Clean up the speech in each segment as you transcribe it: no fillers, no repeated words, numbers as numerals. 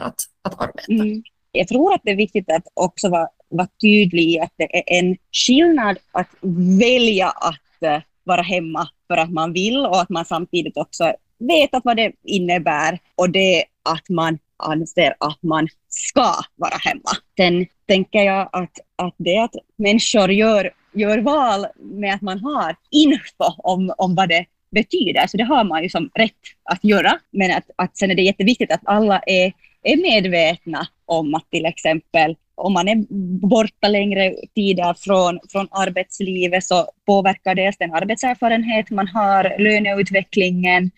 här att arbeta. Jag tror att det är viktigt att också vara tydlig att det är en skillnad att välja att vara hemma för att man vill och att man samtidigt också vet att vad det innebär och det att man anser att man ska vara hemma. Sen tänker jag att det att människor gör val med att man har info om vad det betyder, så det har man ju som rätt att göra, men att sen är det jätteviktigt att alla är medvetna om att till exempel om man är borta längre tider från arbetslivet så påverkar det den arbetserfarenhet man har, löneutvecklingen,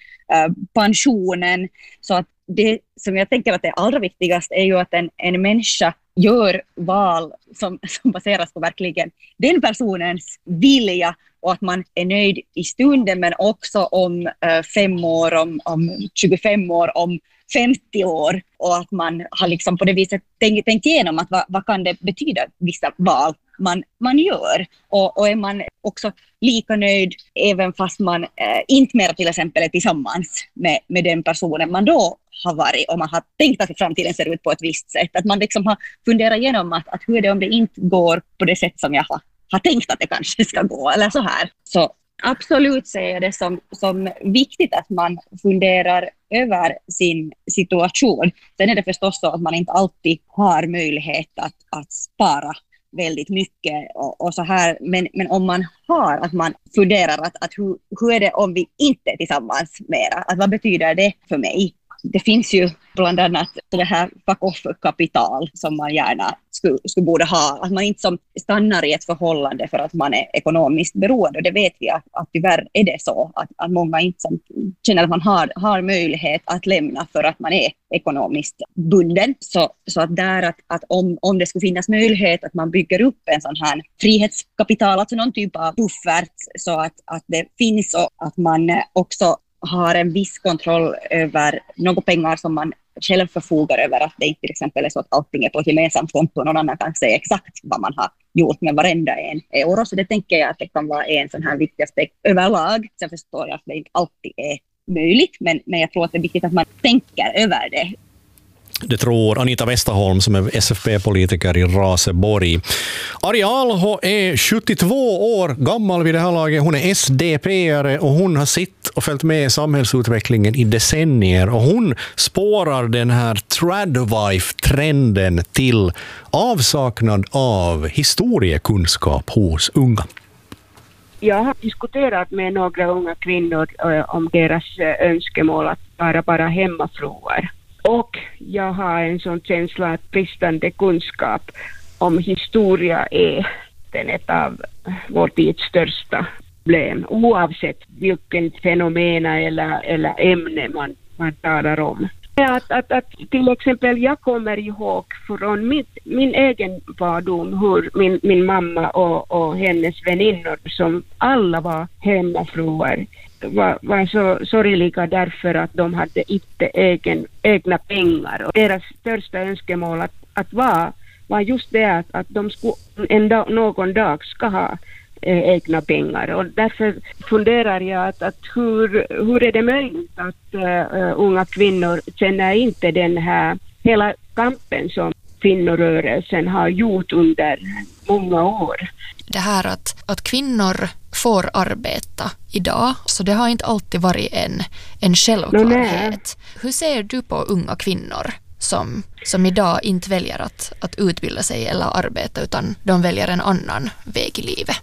pensionen. Så att det som jag tänker att det allra viktigaste är ju att en människa gör val som baseras på verkligen den personens vilja och att man är nöjd i stunden men också om 5 år, om 25 år, om 50 år och att man har liksom på det viset tänkt igenom att vad kan det betyda vissa val man gör och är man också lika nöjd även fast man inte mer till exempel är tillsammans med den personen man då har varit och man har tänkt att framtiden ser ut på ett visst sätt, att man liksom har funderat igenom att hur är det om det inte går på det sätt som jag har tänkt att det kanske ska gå eller så här. Så absolut ser jag det som viktigt att man funderar över sin situation. Sen är det förstås så att man inte alltid har möjlighet att spara väldigt mycket och så här. Men om man har, att man funderar att hur är det om vi inte är tillsammans mera? Att vad betyder det för mig? Det finns ju bland annat det här fuck-off-kapital som man gärna skulle borde ha. Att man inte som stannar i ett förhållande för att man är ekonomiskt beroende. Och det vet vi att tyvärr är det så. Att många inte som känner att man har möjlighet att lämna för att man är ekonomiskt bunden. Så att där att om det skulle finnas möjlighet att man bygger upp en sån här frihetskapital, alltså någon typ av buffert så att det finns och att man också har en viss kontroll över några pengar som man själv förfogar över, att det inte till exempel är så att allting är på ett gemensamt konto och någon annan kan säga exakt vad man har gjort med varenda en euro. Så det tänker jag att det kan vara en sån här viktig aspekt överlag. Sen förstår jag att det inte alltid är möjligt, men jag tror att det är viktigt att man tänker över det. Det tror Anita Westerholm som är SFP-politiker i Raseborg. Arja Alho är 72 år gammal vid det här laget. Hon är SDP-are och hon har sitt och följt med samhällsutvecklingen i decennier. Och hon spårar den här tradwife-trenden till avsaknad av historiekunskap hos unga. Jag har diskuterat med några unga kvinnor om deras önskemål att vara bara hemmafruar. Och jag har en sån känsla att bristande kunskap om historia är ett av vår tids största problem. Oavsett vilken fenomen eller ämne man talar om. Att till exempel jag kommer ihåg från min egen barndom hur min mamma och hennes väninnor som alla var hemmafruar var så sorgliga därför att de hade inte egna pengar. Och deras största önskemål att var just det att de skulle någon dag ska ha egna pengar. Och därför funderar jag att hur är det möjligt att unga kvinnor känner inte den här hela kampen som kvinnorörelsen har gjort under många år. Det här att kvinnor får arbeta idag, så det har inte alltid varit en självklarhet. Hur ser du på unga kvinnor som idag inte väljer att utbilda sig eller arbeta utan de väljer en annan väg i livet?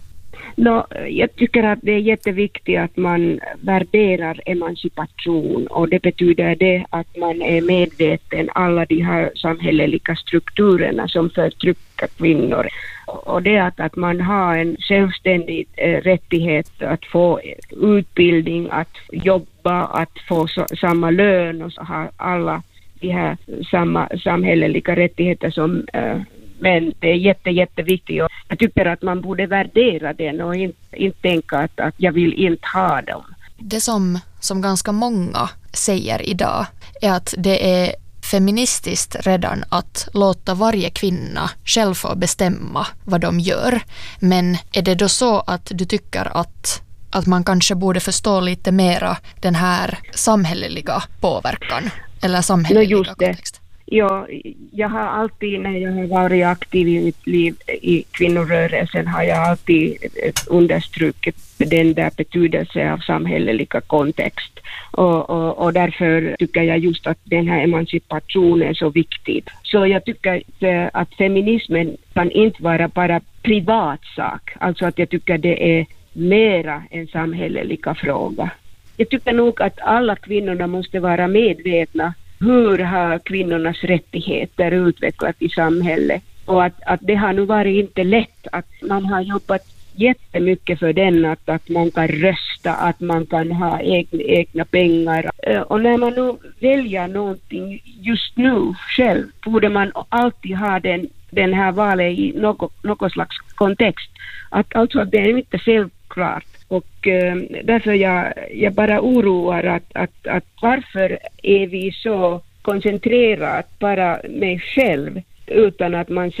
Jag tycker att det är jätteviktigt att man värderar emancipation och det betyder det att man är medveten alla de här samhälleliga strukturerna som förtrycker kvinnor. Och det att man har en självständig rättighet att få utbildning, att jobba, att få samma lön och så har alla de här samma samhälleliga rättigheter som men det är jätteviktigt och jag tycker att man borde värdera den och inte tänka att jag vill inte ha dem. Det som ganska många säger idag är att det är feministiskt redan att låta varje kvinna själv få bestämma vad de gör. Men är det då så att du tycker att man kanske borde förstå lite mera den här samhälleliga påverkan eller samhälleliga kontext? Jag har alltid, när jag har varit aktiv i mitt liv i kvinnorörelsen, har jag alltid understrukit den där betydelsen av samhälleliga kontext. Och därför tycker jag just att den här emancipationen är så viktig. Så jag tycker att feminismen kan inte vara bara privat sak. Alltså att jag tycker det är mera en samhälleliga fråga. Jag tycker nog att alla kvinnorna måste vara medvetna hur har kvinnornas rättigheter utvecklats i samhället. Och att det har nu varit inte lätt, att man har jobbat jättemycket för den, att man kan rösta, att man kan ha egna pengar. Och när man nu väljer någonting just nu själv, borde man alltid ha den här valet i någon slags kontext. Att alltså det är inte självklart. Och därför jag bara oroar att varför är vi så koncentrerade bara mig själv utan att man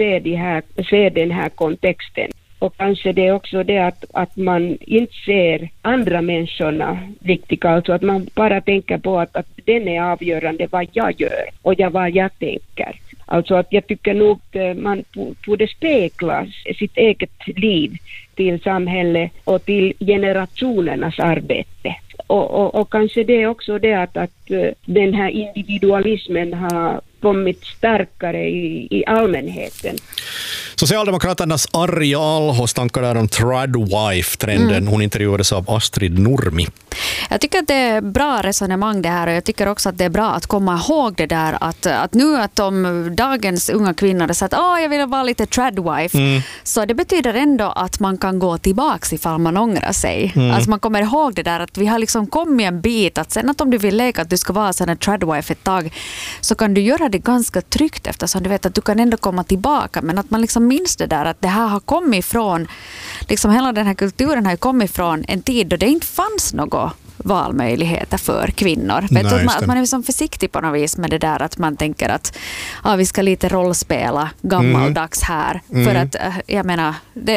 ser den här kontexten. Och kanske det är också det att man inte ser andra människorna viktiga. Alltså att man bara tänker på att den är avgörande vad jag gör och vad jag tänker. Alltså att jag tycker nog att man borde spegla sitt eget liv till samhället och till generationernas arbete. Och kanske det är också det att den här individualismen har kommit starkare i allmänheten. Socialdemokraternas Arja Alhos tankar där om tradwife-trenden. Hon intervjuades av Astrid Nurmi. Jag tycker att det är bra resonemang det här, och jag tycker också att det är bra att komma ihåg det där att nu att om dagens unga kvinnor säger att jag vill vara lite tradwife, så det betyder ändå att man kan gå tillbaka ifall man ångrar sig. Alltså man kommer ihåg det där att vi har liksom kommit en bit, att sen att om du vill leka att du ska vara sån här tradwife ett tag, så kan du göra det ganska tryggt, eftersom du vet att du kan ändå komma tillbaka, men att man liksom minns det där att det här har kommit ifrån, liksom hela den här kulturen har kommit från en tid då det inte fanns något valmöjligheter för kvinnor. Att man är liksom försiktig på något vis med det där, att man tänker att vi ska lite rollspela gammaldags här. För att jag menar,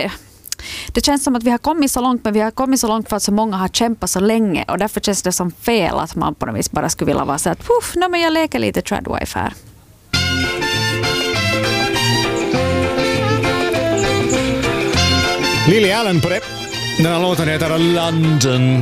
det känns som att vi har kommit så långt, men vi har kommit så långt för att så många har kämpat så länge, och därför känns det som fel att man på något vis bara skulle vilja vara så att men jag leker lite tradwife här. Lily Allen på det. Den här låten heter London.